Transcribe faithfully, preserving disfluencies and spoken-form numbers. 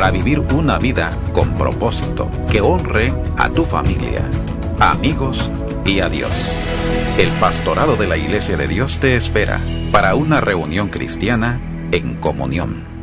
para vivir una vida con propósito que honre a tu familia, amigos y a Dios. El pastorado de la Iglesia de Dios te espera para una reunión cristiana en comunión.